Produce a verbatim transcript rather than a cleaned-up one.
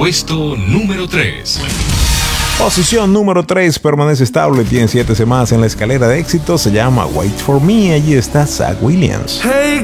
Puesto número tres. Posición número tres, permanece estable, tiene siete semanas en la escalera de éxito, se llama Wait For Me, allí está Zach Williams. Hey